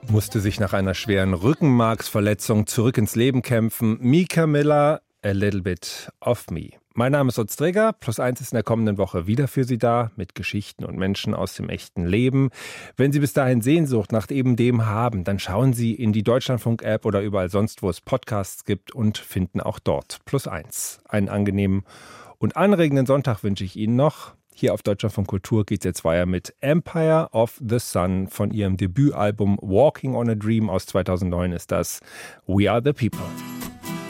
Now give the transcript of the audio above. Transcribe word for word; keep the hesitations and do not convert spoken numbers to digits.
musste sich nach einer schweren Rückenmarksverletzung zurück ins Leben kämpfen. Mika Miller, A Little Bit of Me. Mein Name ist Utz Dregger. Plus eins ist in der kommenden Woche wieder für Sie da mit Geschichten und Menschen aus dem echten Leben. Wenn Sie bis dahin Sehnsucht nach eben dem haben, dann schauen Sie in die Deutschlandfunk-App oder überall sonst, wo es Podcasts gibt und finden auch dort Plus eins. Einen angenehmen und anregenden Sonntag wünsche ich Ihnen noch. Hier auf Deutschlandfunk Kultur geht es jetzt weiter mit Empire of the Sun von ihrem Debütalbum Walking on a Dream aus zweitausendneun ist das We Are the People.